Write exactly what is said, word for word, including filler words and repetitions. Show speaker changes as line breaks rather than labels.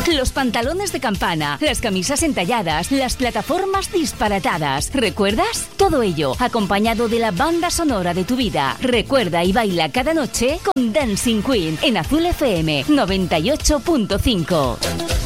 los pantalones de campana, las camisas entalladas, las plataformas disparatadas. ¿Recuerdas? Todo ello acompañado de la banda sonora de tu vida. Recuerda y baila cada noche con Dancing Queen en Azul F M noventa y ocho punto cinco.